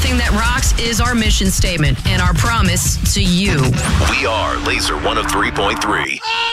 everything that rocks is our mission statement and our promise to you. We are Laser 103.3.